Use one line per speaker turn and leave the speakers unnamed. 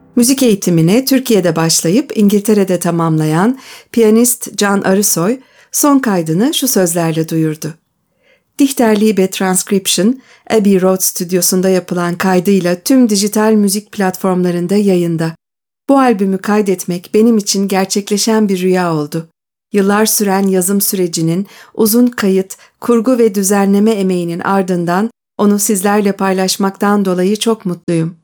Müzik eğitimine Türkiye'de başlayıp İngiltere'de tamamlayan piyanist Can Arısoy, son kaydını şu sözlerle duyurdu. Dichterliebe Transcription, Abbey Road stüdyosunda yapılan kaydıyla tüm dijital müzik platformlarında yayında. Bu albümü kaydetmek benim için gerçekleşen bir rüya oldu. Yıllar süren yazım sürecinin, uzun kayıt, kurgu ve düzenleme emeğinin ardından onu sizlerle paylaşmaktan dolayı çok mutluyum.